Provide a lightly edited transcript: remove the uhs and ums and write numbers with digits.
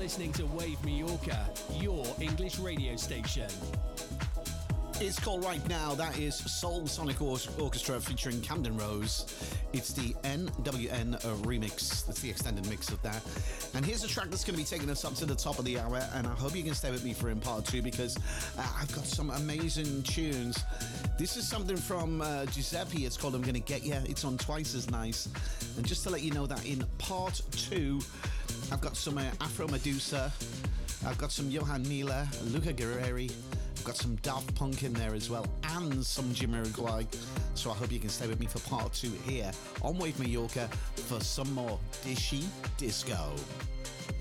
listening to Wave Mallorca, your English radio station. It's called Right Now. That is Soul Sonic Orchestra featuring Camden Rose. It's the NWN remix. That's the extended mix of that. And here's a track that's going to be taking us up to the top of the hour. And I hope you can stay with me for in part two, because I've got some amazing tunes. This is something from Giuseppe. It's called I'm Gonna Get Ya. It's on Twice as Nice. And just to let you know that in part two, I've got some Afro Medusa. I've got some Johan Mila, Luca Guerreri. Got some Daft Punk in there as well, and some Jamiroquai. So I hope you can stay with me for part two here on Wave Mallorca for some more Dishy Disco.